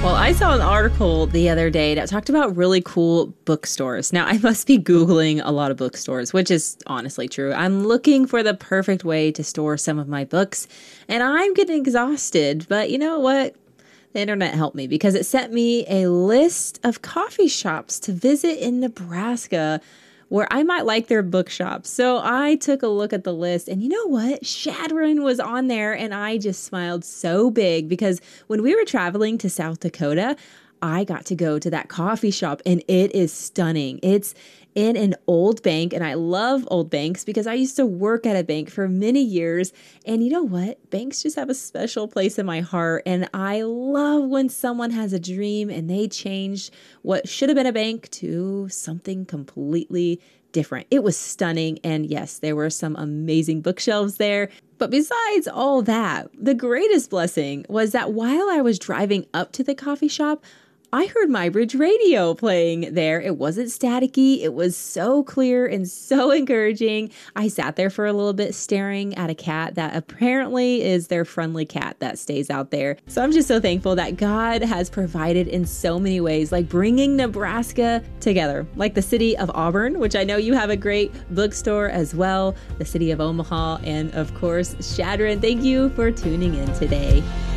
Well, I saw an article the other day that talked about really cool bookstores. Now, I must be Googling a lot of bookstores, which is honestly true. I'm looking for the perfect way to store some of my books, and I'm getting exhausted. But you know what? The internet helped me because it sent me a list of coffee shops to visit in Nebraska where I might like their bookshops. So I took a look at the list, and you know what? Shadron was on there, and I just smiled so big because when we were traveling to South Dakota, I got to go to that coffee shop, and it is stunning. It's in an old bank, and I love old banks because I used to work at a bank for many years. And you know what? Banks just have a special place in my heart, and I love when someone has a dream and they change what should have been a bank to something completely different. It was stunning, and yes, there were some amazing bookshelves there. But besides all that, the greatest blessing was that while I was driving up to the coffee shop, I heard MyBridge Radio playing there. It wasn't staticky. It was so clear and so encouraging. I sat there for a little bit staring at a cat that apparently is their friendly cat that stays out there. So I'm just so thankful that God has provided in so many ways, like bringing Nebraska together, like the city of Auburn, which I know you have a great bookstore as well, the city of Omaha, and of course, Shadron. Thank you for tuning in today.